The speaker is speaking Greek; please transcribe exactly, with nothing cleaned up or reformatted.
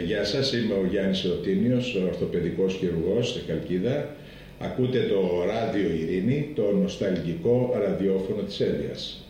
γεια σας, είμαι ο Γιάννης Εωτίνιος, ορθοπαιδικός χειρουργός στη Χαλκίδα. Ακούτε το Ράδιο Ειρήνη, το νοσταλγικό ραδιόφωνο της Έλειας.